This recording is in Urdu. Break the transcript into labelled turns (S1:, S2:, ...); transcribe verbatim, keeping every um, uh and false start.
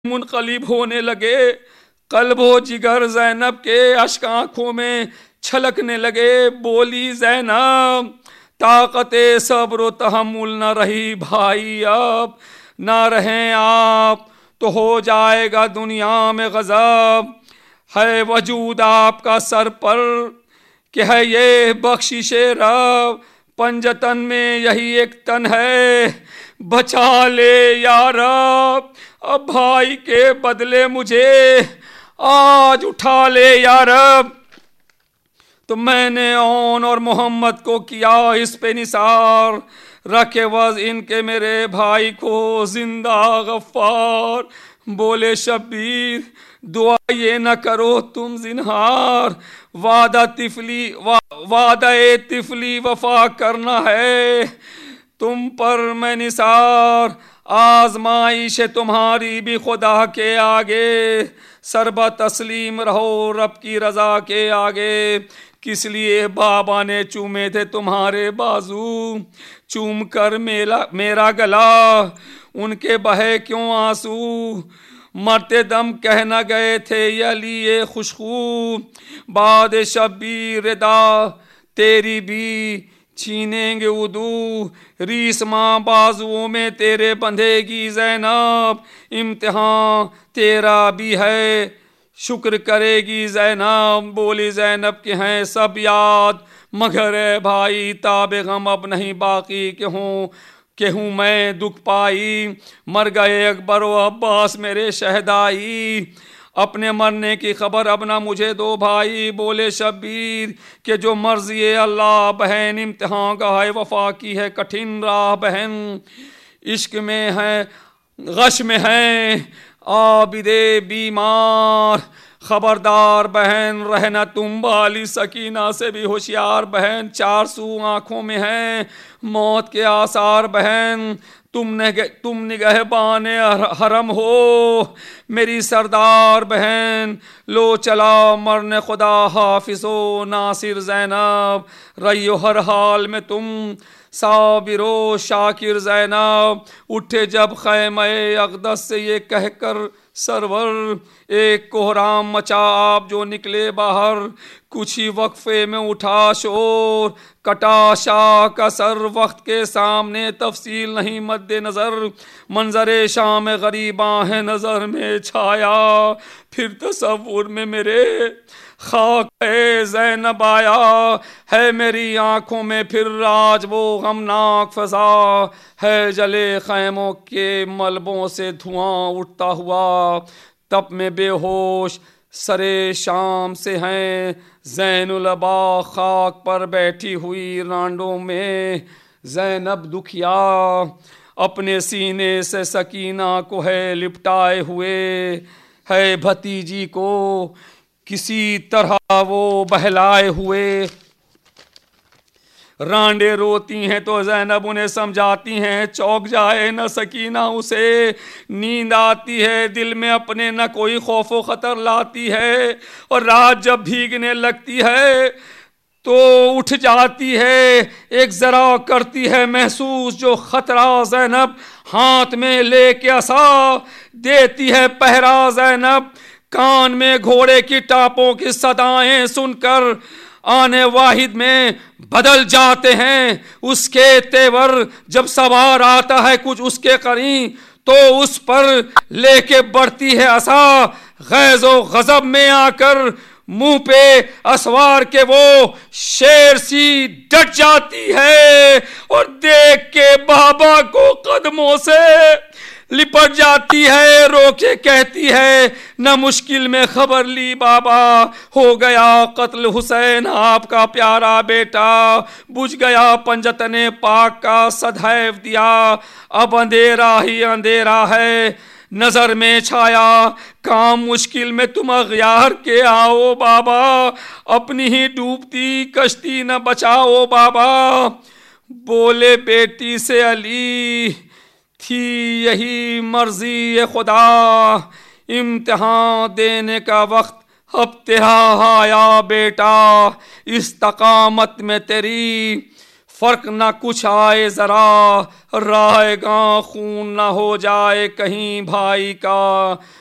S1: منقلب ہونے لگے، قلب و جگر زینب کے اشک آنکھوں میں چھلکنے لگے۔ بولی زینب طاقت صبر و تحمل نہ رہی بھائی، اب نہ رہیں آپ تو ہو جائے گا دنیا میں غضب۔ ہے وجود آپ کا سر پر کہ ہے یہ بخشش رب، پنجتن میں یہی ایک تن ہے، بچا لے یا رب۔ اب بھائی کے بدلے مجھے آج اٹھا لے یا رب۔ تو میں نے اون اور محمد کو کیا اس پہ نثار، رکھے وز ان کے میرے بھائی کو زندہ غفار۔ بولے شبیر دعا یہ نہ کرو تم زنہار، وعدہ طفلی وعدہ طفلی وفا کرنا ہے تم پر میں نثار۔ آزمائش تمہاری بھی خدا کے آگے، سربہ تسلیم رہو رب کی رضا کے آگے۔ کس لیے بابا نے چومے تھے تمہارے بازو، چوم کر میرا گلا ان کے بہے کیوں آنسو؟ مرتے دم کہہ نہ گئے تھے یا لیے خوشخو، بعد شبیر ردا تیری بھی چھینیں گے عدو۔ ریس ماں بازوؤں میں تیرے بندھے گی زینب، امتحان تیرا بھی ہے شکر کرے گی زینب۔ بولی زینب کے ہیں سب یاد مگر اے بھائی تاب غم اب نہیں باقی، کہ ہوں کہ ہوں میں دکھ پائی، مر گئے اکبر و عباس میرے شہدائی، اپنے مرنے کی خبر اب نہ مجھے دو بھائی۔ بولے شبیر کہ جو مرضی اللہ بہن، امتحان گاہ وفا کی ہے کٹھن راہ بہن، عشق میں ہے غش میں ہے عابد بیمار، خبردار بہن رہنا تم بالی سکینہ سے بھی ہوشیار بہن، چار سو آنکھوں میں ہیں موت کے آثار بہن، تم نگہ تم نگہبان حرم ہو میری سردار بہن، لو چلا مرنے خدا حافظ و ناصر زینب، رہیو ہر حال میں تم صابر و شاکر زینب۔ اٹھے جب خیمہ اقدس سے یہ کہہ کر سرور، ایک کوہرام مچا آپ جو نکلے باہر، کچھ ہی وقفے میں اٹھا شور، کٹا شاہ کا سر وقت کے سامنے تفصیل نہیں مد نظر، منظر شام غریباں ہے نظر میں چھایا، پھر تصور میں میرے خاک ہے زینب آیا، ہے میری آنکھوں میں پھر راج وہ غمناک فضا، ہے جلے خیموں کے ملبوں سے دھواں اٹھتا ہوا، تب میں بے ہوش سرے شام سے ہیں زین العبا خاک پر بیٹھی ہوئی رانڈوں میں زینب دکھیا، اپنے سینے سے سکینہ کو ہے لپٹائے ہوئے، ہے بھتیجی کو کسی طرح وہ بہلائے ہوئے، رانڈے روتی ہیں تو زینب انہیں سمجھاتی ہیں، چوک جائے نہ سکینہ اسے نیند آتی ہے، دل میں اپنے نہ کوئی خوف و خطر لاتی ہے، اور رات جب بھیگنے لگتی ہے تو اٹھ جاتی ہے، ایک ذرا کرتی ہے محسوس جو خطرہ، زینب ہاتھ میں لے کے عصا دیتی ہے پہرا، زینب کان میں گھوڑے کی ٹاپوں کی صدائیں سن کر آنے واحد میں بدل جاتے ہیں اس کے تیور، جب سوار آتا ہے کچھ اس کے قرین تو اس پر لے کے بڑھتی ہے عصا، غیظ و غضب میں آ کر منہ پہ اسوار کے وہ شیر سی ڈٹ جاتی ہے، اور دیکھ کے بابا کو قدموں سے لپٹ جاتی ہے، رو کے کہتی ہے نہ مشکل میں خبر لی بابا، ہو گیا قتل حسین آپ کا پیارا بیٹا، بجھ گیا پنجتن پاک کا صدیو دیا، اب اندھیرا ہی اندھیرا ہے نظر میں چھایا، کام مشکل میں تم اغیار کے آؤ بابا، اپنی ہی ڈوبتی کشتی نہ بچاؤ بابا۔ بولے بیٹی سے علی تھی یہی مرضی خدا، امتحان دینے کا وقت اب تیرا آیا بیٹا، استقامت میں تیری فرق نہ کچھ آئے ذرا، رائے گاں خون نہ ہو جائے کہیں بھائی کا،